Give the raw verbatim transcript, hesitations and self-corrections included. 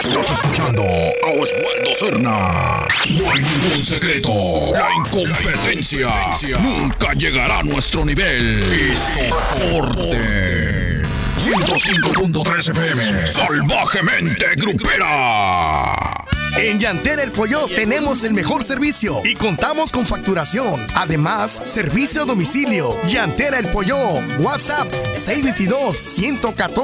Estás escuchando a Osvaldo Serna. No hay ningún secreto. La incompetencia nunca llegará a nuestro nivel. Y soporte. ciento cinco punto tres F M. Salvajemente grupera. En Llantera El Pollo tenemos el mejor servicio y contamos con facturación. Además, servicio a domicilio. Llantera El Pollo. WhatsApp seis dos dos, uno uno cuatro.